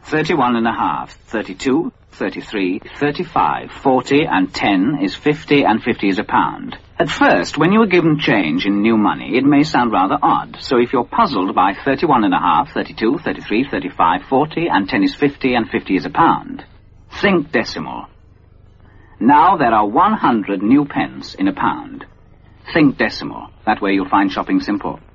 31 and a half, 32, 33, 35, 40, and 10 is 50, and 50 is a pound. At first, when you are given change in new money, it may sound rather odd. So if you're puzzled by 31 and a half, 32, 33, 35, 40, and 10 is 50, and 50 is a pound, think decimal. Now there are 100 new pence in a pound. Think decimal. That way you'll find shopping simple.